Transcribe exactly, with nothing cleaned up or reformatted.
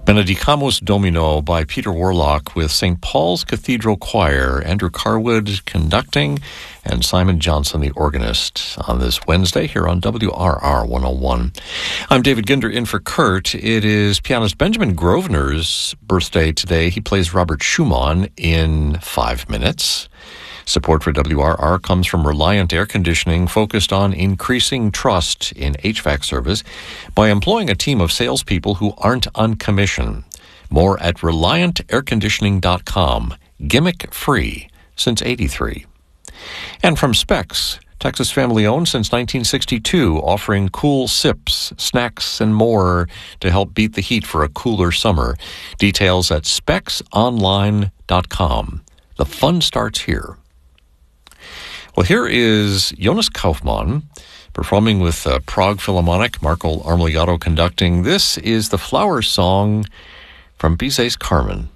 Benedicamus Domino by Peter Warlock with Saint Paul's Cathedral Choir, Andrew Carwood conducting, and Simon Johnson, the organist, on this Wednesday here on W R R one oh one. I'm David Ginder in for Kurt. It is pianist Benjamin Grosvenor's birthday today. He plays Robert Schumann in five minutes. Support for W R R comes from Reliant Air Conditioning, focused on increasing trust in H V A C service by employing a team of salespeople who aren't on commission. More at reliant air conditioning dot com. Gimmick free since eighty-three. And from Specs, Texas family-owned since nineteen sixty-two, offering cool sips, snacks, and more to help beat the heat for a cooler summer. Details at specs online dot com. The fun starts here. Well, here is Jonas Kaufmann performing with uh, Prague Philharmonic, Marco Armigliato conducting. This is the Flower Song from Bizet's Carmen.